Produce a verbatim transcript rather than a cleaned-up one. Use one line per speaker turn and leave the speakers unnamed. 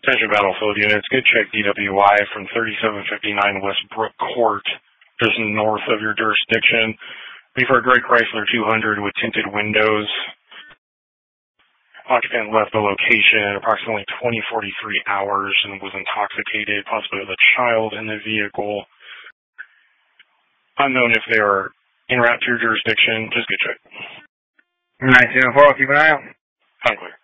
Attention battlefield units, good check D W I from thirty-seven fifty-nine West Brook Court, just north of your jurisdiction. Leave for a Great Chrysler two hundred with tinted windows. Occupant left the location at approximately twenty forty-three hours and was intoxicated, possibly with a child in the vehicle. Unknown if they are en route to your jurisdiction. Just good check.
nine seven four, I'll keep an eye out.
Unclear.